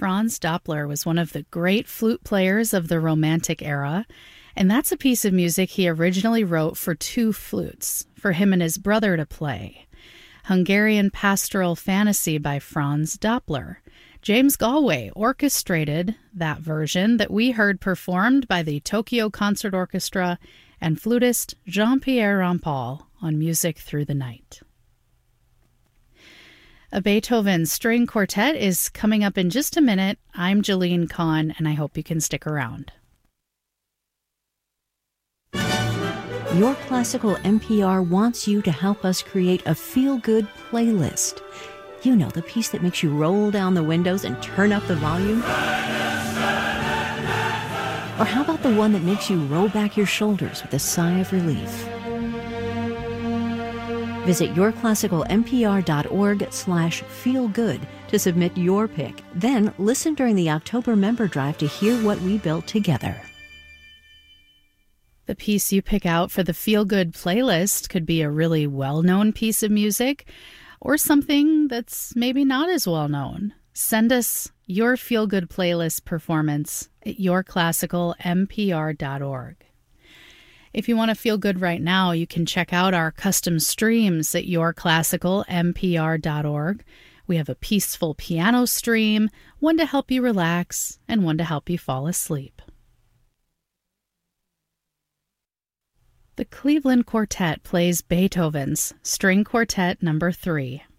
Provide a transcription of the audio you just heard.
Franz Doppler was one of the great flute players of the Romantic era, and that's a piece of music he originally wrote for two flutes, for him and his brother to play. Hungarian Pastoral Fantasy by Franz Doppler. James Galway orchestrated that version that we heard performed by the Tokyo Concert Orchestra and flutist Jean-Pierre Rampal on Music Through the Night. A Beethoven String Quartet is coming up in just a minute. I'm Jalene Kahn, and I hope you can stick around. Your Classical NPR wants you to help us create a feel-good playlist. You know, the piece that makes you roll down the windows and turn up the volume? Or how about the one that makes you roll back your shoulders with a sigh of relief? Visit yourclassicalnpr.org/feelgood to submit your pick. Then listen during the October member drive to hear what we built together. The piece you pick out for the Feel Good playlist could be a really well-known piece of music or something that's maybe not as well-known. Send us your Feel Good playlist performance at yourclassicalnpr.org. If you want to feel good right now, you can check out our custom streams at yourclassicalnpr.org. We have a peaceful piano stream, one to help you relax, and one to help you fall asleep. The Cleveland Quartet plays Beethoven's String Quartet No. 3.